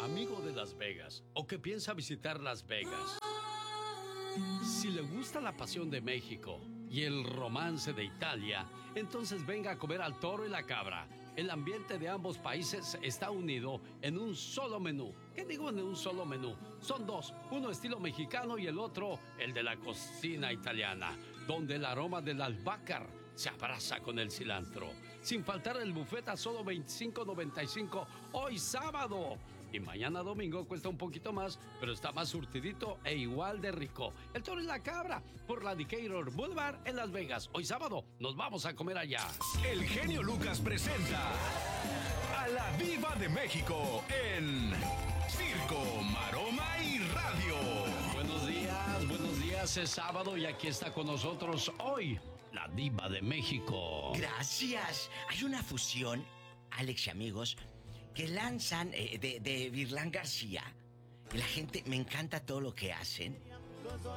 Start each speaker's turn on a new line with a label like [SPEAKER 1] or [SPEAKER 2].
[SPEAKER 1] amigo de Las Vegas o que piensa visitar Las Vegas, si le gusta la pasión de México y el romance de Italia, entonces venga a comer al toro y la cabra. El ambiente de ambos países está unido en un solo menú. ¿Qué digo en un solo menú? Son dos, uno estilo mexicano y el otro el de la cocina italiana, donde el aroma del albahaca se abraza con el cilantro. Sin faltar el buffet a solo $25.95 hoy sábado. Y mañana domingo cuesta un poquito más, pero está más surtidito e igual de rico. El toro y la cabra, por la Decatur Boulevard en Las Vegas. Hoy sábado nos vamos a comer allá.
[SPEAKER 2] El genio Lucas presenta a la Diva de México en Circo, Maroma y Radio.
[SPEAKER 1] Buenos días, es sábado y aquí está con nosotros hoy la Diva de México.
[SPEAKER 3] Gracias. Hay una fusión, Alex y amigos, que lanzan de Virlán García. Y la gente, me encanta todo lo que hacen.